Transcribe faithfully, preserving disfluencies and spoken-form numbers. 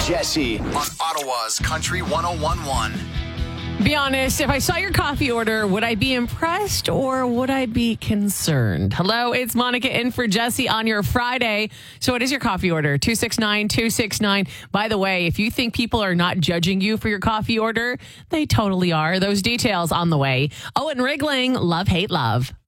Jesse on Ottawa's Country one oh one point one. Be honest, if I saw your coffee order, would I be impressed or would I be concerned? Hello, it's Monica in for Jesse on your Friday. So what is your coffee order? two six nine, two six nine. By the way, if you think people are not judging you for your coffee order, they totally are. Those details on the way. Oh, and Wriggling, love, hate, love.